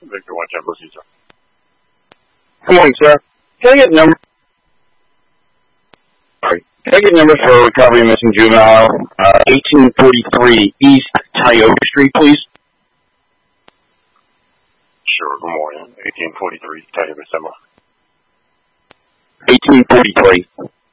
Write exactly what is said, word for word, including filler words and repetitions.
Victor one ten, proceed, sir. Good morning, sir. Can I get number? Sorry. Can I get number for recovery of missing juvenile? Uh, eighteen forty-three East Tioga Street, please. Sure. Good morning. eighteen forty-three, Tioga December. eighteen forty-three.